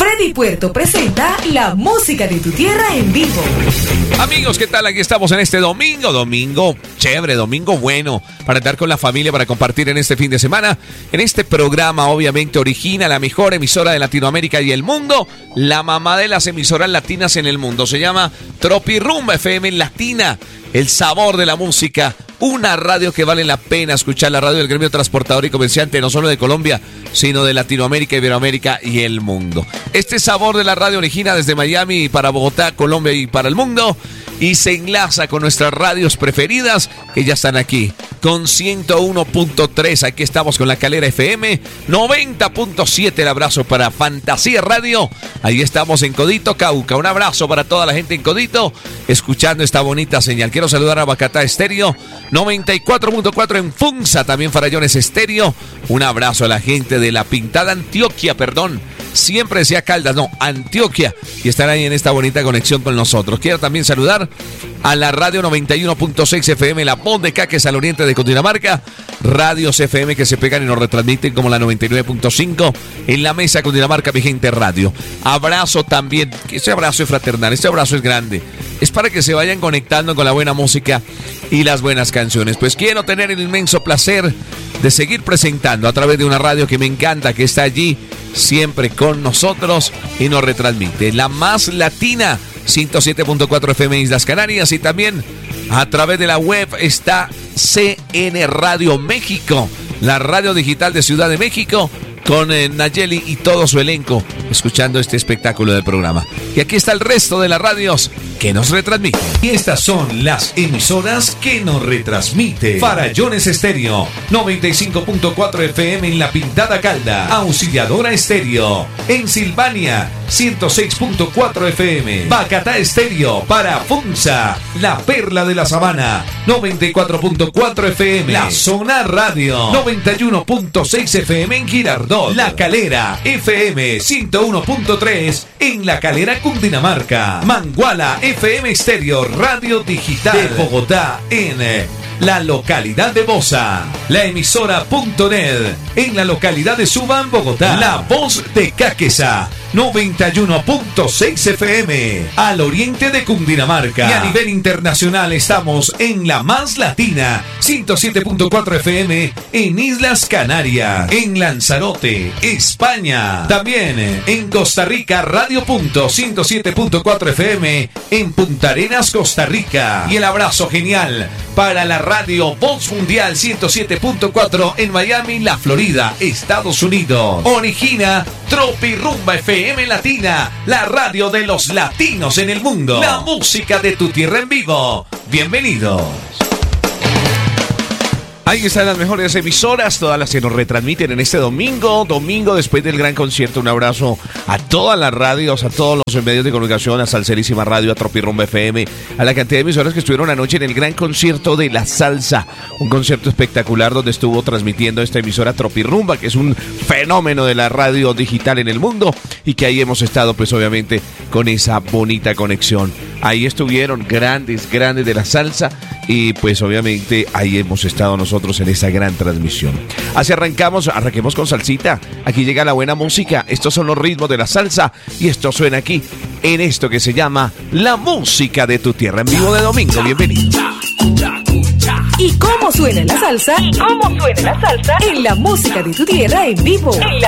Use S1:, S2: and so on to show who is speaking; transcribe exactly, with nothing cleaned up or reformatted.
S1: Freddy Puerto presenta la música de tu tierra en vivo.
S2: Amigos, ¿qué tal? Aquí estamos en este domingo, domingo chévere, domingo bueno, para estar con la familia, para compartir en este fin de semana. En este programa, obviamente, origina la mejor emisora de Latinoamérica y el mundo, la mamá de las emisoras latinas en el mundo. Se llama Tropirumba F M Latina, el sabor de la música. Una radio que vale la pena escuchar, la radio del gremio transportador y comerciante, no solo de Colombia, sino de Latinoamérica, Iberoamérica y el mundo. Este sabor de la radio origina desde Miami para Bogotá, Colombia y para el mundo, y se enlaza con nuestras radios preferidas que ya están aquí. Con ciento uno punto tres, aquí estamos con La Calera F M, noventa punto siete, el abrazo para Fantasía Radio. Ahí estamos en Codito, Cauca. Un abrazo para toda la gente en Codito, escuchando esta bonita señal. Quiero saludar a Bacatá Estéreo, noventa y cuatro punto cuatro en Funza, también Farallones Estéreo. Un abrazo a la gente de La Pintada, Antioquia, perdón. Siempre decía Caldas, no, Antioquia. Y estar ahí en esta bonita conexión con nosotros. Quiero también saludar a la radio noventa y uno punto seis F M, La Voz de Caques al oriente de Cundinamarca. Radios F M que se pegan y nos retransmiten como la noventa y nueve punto cinco en la mesa Cundinamarca Vigente Radio. Abrazo también, ese abrazo es fraternal, este abrazo es grande. Es para que se vayan conectando con la buena música y las buenas canciones. Pues quiero tener el inmenso placer de seguir presentando a través de una radio que me encanta, que está allí siempre con nosotros y nos retransmite. La más latina, ciento siete punto cuatro F M Islas Canarias, y también a través de la web está C N Radio México, la radio digital de Ciudad de México, con eh, Nayeli y todo su elenco, escuchando este espectáculo del programa. Y aquí está el resto de las radios que nos retransmiten.
S3: Y estas son las emisoras que nos retransmiten. Farallones Estéreo, noventa y cinco punto cuatro F M en La Pintada Calda. Auxiliadora Estéreo, en Silvania, ciento seis punto cuatro F M. Bacatá Estéreo, para Funza, La Perla de la Sabana, noventa y cuatro punto cuatro F M. La Zona Radio, noventa y uno punto seis F M en Girardot. La Calera F M, ciento uno punto tres en La Calera, Cundinamarca. Manguala F M Estéreo, radio digital de Bogotá, en la localidad de Bosa. La emisora punto net en la localidad de Subán, Bogotá. La Voz de Caquesa, noventa y uno punto seis F M al oriente de Cundinamarca. Y a nivel internacional estamos en la más latina, ciento siete punto cuatro F M en Islas Canarias, en Lanzarote, España. También en Costa Rica, Radio Punto, ciento siete punto cuatro F M en Punta Arenas, Costa Rica. Y el abrazo genial para la radio Voz Mundial ciento siete punto cuatro en Miami, la Florida, Estados Unidos. Origina Tropirumba F M Latina, la radio de los latinos en el mundo. La música de tu tierra en vivo. Bienvenidos.
S2: Ahí están las mejores emisoras, todas las que nos retransmiten en este domingo, domingo después del gran concierto. Un abrazo a todas las radios, a todos los medios de comunicación, a Salserísima Radio, a Tropirumba F M, a la cantidad de emisoras que estuvieron anoche en el gran concierto de la salsa. Un concierto espectacular donde estuvo transmitiendo esta emisora Tropirumba, que es un fenómeno de la radio digital en el mundo, y que ahí hemos estado pues obviamente con esa bonita conexión. Ahí estuvieron grandes, grandes de la salsa, y pues obviamente ahí hemos estado nosotros en esa gran transmisión. Así arrancamos, arranquemos con salsita. Aquí llega la buena música, estos son los ritmos de la salsa, y esto suena aquí, en esto que se llama La Música de tu Tierra, en vivo de domingo. Bienvenidos.
S1: ¿Y cómo suena la salsa? ¿Y cómo suena la salsa? En La Música de tu Tierra en vivo.